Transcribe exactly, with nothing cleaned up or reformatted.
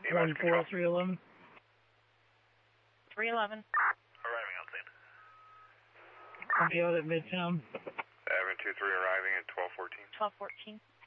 one four three eleven. three eleven. Arriving on scene. Copy out at Midtown. Avenue two three arriving at twelve fourteen. twelve fourteen.